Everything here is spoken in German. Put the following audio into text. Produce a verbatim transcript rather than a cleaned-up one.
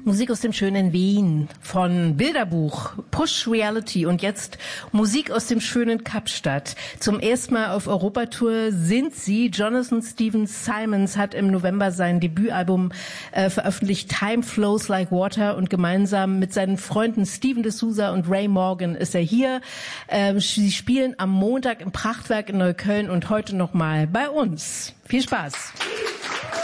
Musik aus dem schönen Wien von Bilderbuch, Push Reality und jetzt Musik aus dem schönen Kapstadt. Zum ersten Mal auf Europatour sind sie. Jonathan Stephen Simons hat im November sein Debütalbum äh, veröffentlicht, Time Flows Like Water, und gemeinsam mit seinen Freunden Steven D'Souza und Ray Morgan ist er hier. Ähm, sie spielen am Montag im Prachtwerk in Neukölln und heute nochmal bei uns. Viel Spaß!